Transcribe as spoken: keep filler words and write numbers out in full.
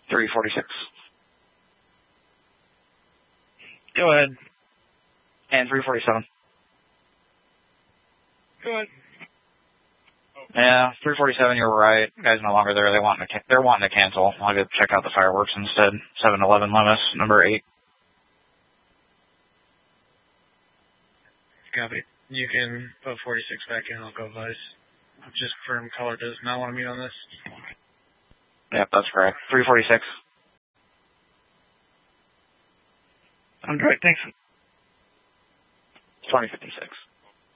three forty-six. Go ahead. And three forty-seven. Go ahead. Yeah, three forty-seven, you were right. Guy's no longer there. They want to they're wanting to cancel. I'll go check out the fireworks instead. seven eleven Loomis, number eight. Copy. You can put forty-six back in. I'll go vice. Just confirm caller does not want to meet on this. Yep, that's correct. three forty-six. I'm great. Thanks. twenty fifty-six.